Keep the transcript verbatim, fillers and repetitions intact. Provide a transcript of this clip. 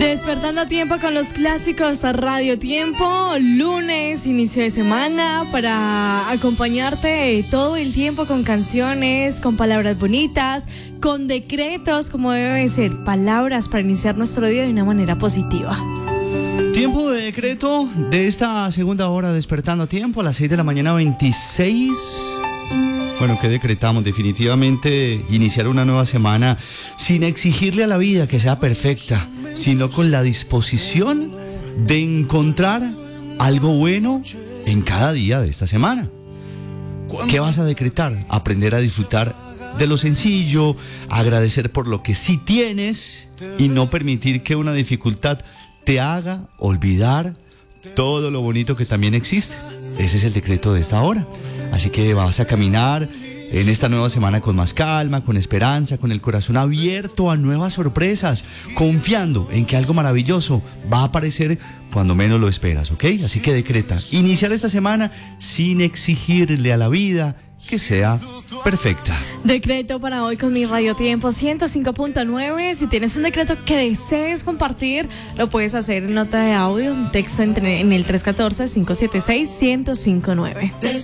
Despertando a tiempo con los clásicos a Radio Tiempo, lunes, inicio de semana, para acompañarte todo el tiempo con canciones, con palabras bonitas, con decretos, como debe ser, palabras para iniciar nuestro día de una manera positiva. Tiempo de decreto de esta segunda hora, despertando a tiempo, a las seis de la mañana, veintiséis. Bueno, ¿qué decretamos? Definitivamente iniciar una nueva semana sin exigirle a la vida que sea perfecta, sino con la disposición de encontrar algo bueno en cada día de esta semana. ¿Qué vas a decretar? Aprender a disfrutar de lo sencillo, agradecer por lo que sí tienes y no permitir que una dificultad te haga olvidar todo lo bonito que también existe. Ese es el decreto de esta hora. Así que vas a caminar en esta nueva semana con más calma, con esperanza, con el corazón abierto a nuevas sorpresas, confiando en que algo maravilloso va a aparecer cuando menos lo esperas, ¿ok? Así que decreta iniciar esta semana sin exigirle a la vida que sea perfecta. Decreto para hoy con mi Radio Tiempo ciento cinco punto nueve. Si tienes un decreto que desees compartir, lo puedes hacer en nota de audio, un texto entre, en el tres uno cuatro, cinco siete seis, uno cero cinco nueve.